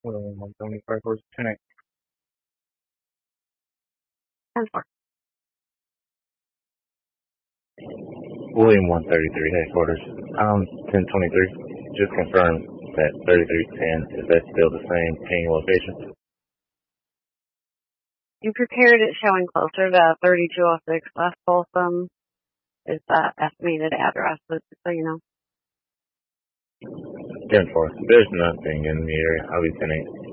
William 175 horse 10. William 133 headquarters. 1023. Just confirm that 3310. Is that still the same ping location? You prepared it showing closer to 3206 West Folsom. Is that estimated address, so you know? 10-4. There's nothing in the area. I'll be 10-8.